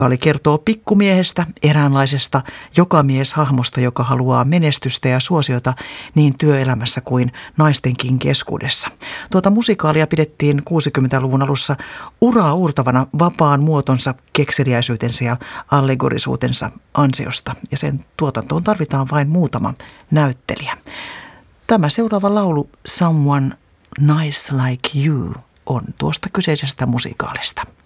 Musikaali kertoo pikkumiehestä, eräänlaisesta jokamieshahmosta, joka haluaa menestystä ja suosiota niin työelämässä kuin naistenkin keskuudessa. Tuota musikaalia pidettiin 60-luvun alussa uraa uurtavana vapaan muotonsa, kekseliäisyytensä ja allegorisuutensa ansiosta. Ja sen tuotantoon tarvitaan vain muutama näyttelijä. Tämä seuraava laulu Someone Nice Like You on tuosta kyseisestä musikaalista.